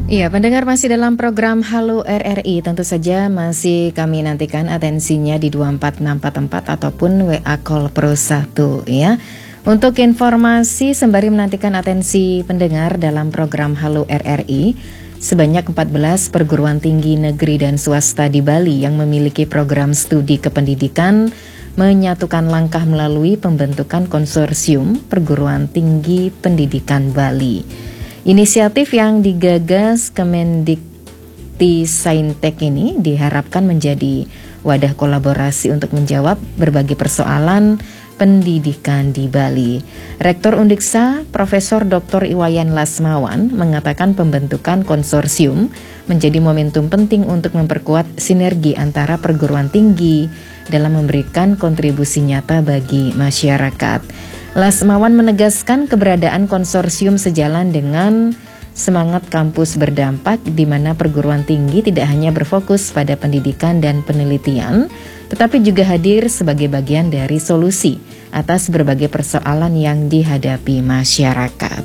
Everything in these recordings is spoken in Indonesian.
Iya, pendengar masih dalam program Halo RRI. Tentu saja masih kami nantikan atensinya di 24644 ataupun WA Call Pro 1 ya. Untuk informasi sembari menantikan atensi pendengar dalam program Halo RRI, sebanyak 14 perguruan tinggi negeri dan swasta di Bali yang memiliki program studi kependidikan menyatukan langkah melalui pembentukan konsorsium Perguruan Tinggi Pendidikan Bali. Inisiatif yang digagas Kemendikti-Saintek ini diharapkan menjadi wadah kolaborasi untuk menjawab berbagai persoalan pendidikan di Bali. Rektor Undiksa, Profesor Dr. Iwayan Lasmawan, mengatakan pembentukan konsorsium menjadi momentum penting untuk memperkuat sinergi antara perguruan tinggi dalam memberikan kontribusi nyata bagi masyarakat. Lasmawan menegaskan keberadaan konsorsium sejalan dengan semangat kampus berdampak di mana perguruan tinggi tidak hanya berfokus pada pendidikan dan penelitian, tetapi juga hadir sebagai bagian dari solusi atas berbagai persoalan yang dihadapi masyarakat.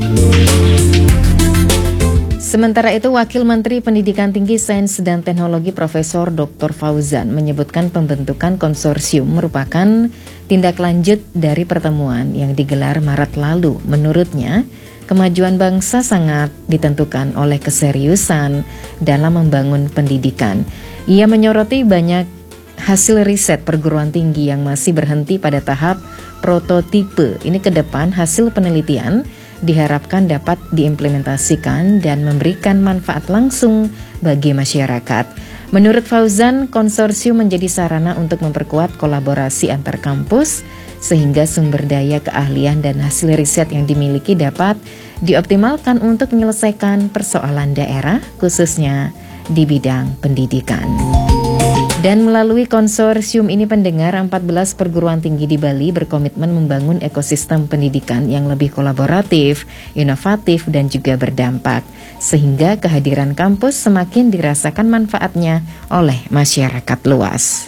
Sementara itu, Wakil Menteri Pendidikan Tinggi, Sains dan Teknologi Profesor Dr. Fauzan menyebutkan pembentukan konsorsium merupakan tindak lanjut dari pertemuan yang digelar Maret lalu. Menurutnya, kemajuan bangsa sangat ditentukan oleh keseriusan dalam membangun pendidikan. Ia menyoroti banyak hasil riset perguruan tinggi yang masih berhenti pada tahap prototipe. Ini ke depan hasil penelitian diharapkan dapat diimplementasikan dan memberikan manfaat langsung bagi masyarakat. Menurut Fauzan, konsorsium menjadi sarana untuk memperkuat kolaborasi antar kampus sehingga sumber daya keahlian dan hasil riset yang dimiliki dapat dioptimalkan untuk menyelesaikan persoalan daerah khususnya di bidang pendidikan. Dan melalui konsorsium ini pendengar 14 perguruan tinggi di Bali berkomitmen membangun ekosistem pendidikan yang lebih kolaboratif, inovatif dan juga berdampak sehingga kehadiran kampus semakin dirasakan manfaatnya oleh masyarakat luas.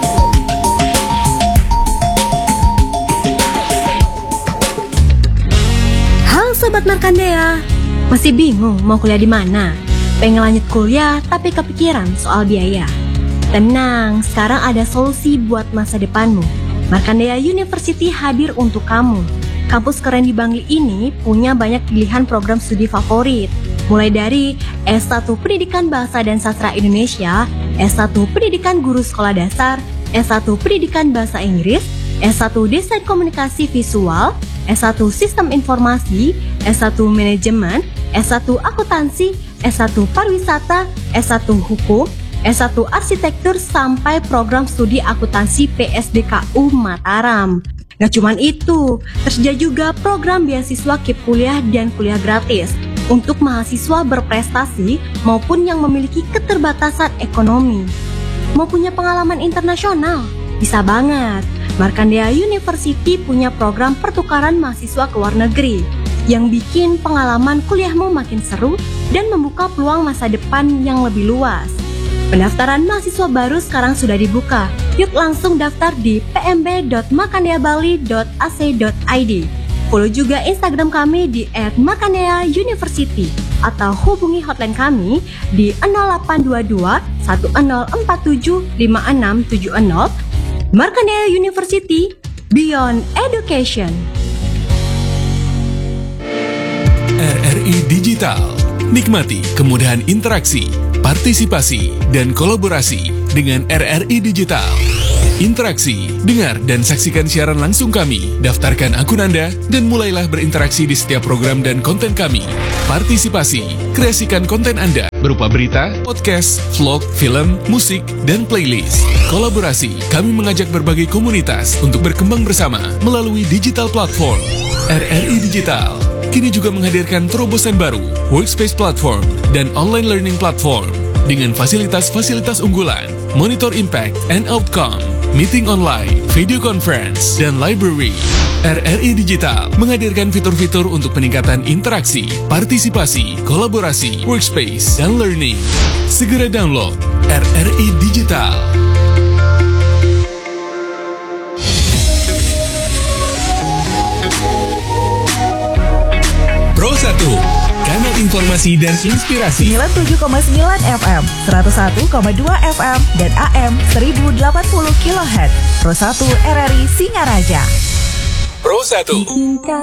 Halo Sobat Markandeya, masih bingung mau kuliah di mana? Pengen lanjut kuliah tapi kepikiran soal biaya? Tenang, sekarang ada solusi buat masa depanmu. Markandeya University hadir untuk kamu. Kampus keren di Bangli ini punya banyak pilihan program studi favorit. Mulai dari S1 Pendidikan Bahasa dan Sastra Indonesia, S1 Pendidikan Guru Sekolah Dasar, S1 Pendidikan Bahasa Inggris, S1 Desain Komunikasi Visual, S1 Sistem Informasi, S1 Manajemen, S1 Akuntansi, S1 Pariwisata, S1 Hukum, S1 Arsitektur sampai program studi akuntansi PSDKU Mataram. Gak cuman itu, tersedia juga program beasiswa KIP kuliah dan kuliah gratis untuk mahasiswa berprestasi maupun yang memiliki keterbatasan ekonomi. Mau punya pengalaman internasional? Bisa banget. Markandeya University punya program pertukaran mahasiswa ke luar negeri yang bikin pengalaman kuliahmu makin seru dan membuka peluang masa depan yang lebih luas. Pendaftaran mahasiswa baru sekarang sudah dibuka. Yuk langsung daftar di pmb.makandeyabali.ac.id. Follow juga Instagram kami di @makandeyauniversity atau hubungi hotline kami di 0822 1047 5670. Markandeya University, Beyond Education. RRI Digital. Nikmati kemudahan interaksi, partisipasi, dan kolaborasi dengan RRI Digital. Interaksi, dengar dan saksikan siaran langsung kami, daftarkan akun Anda, dan mulailah berinteraksi di setiap program dan konten kami. Partisipasi, kreasikan konten Anda berupa berita, podcast, vlog, film, musik, dan playlist. Kolaborasi, kami mengajak berbagai komunitas untuk berkembang bersama melalui digital platform. RRI Digital kini juga menghadirkan terobosan baru, workspace platform, dan online learning platform dengan fasilitas-fasilitas unggulan, monitor impact and outcome, meeting online, video conference, dan library. RRI Digital menghadirkan fitur-fitur untuk peningkatan interaksi, partisipasi, kolaborasi, workspace, dan learning. Segera download RRI Digital. Pro 1, kanal informasi dan inspirasi. 97,9 FM, 101,2 FM, dan AM 1080 kHz. Pro 1 RRI Singaraja. Pro 1. Cinta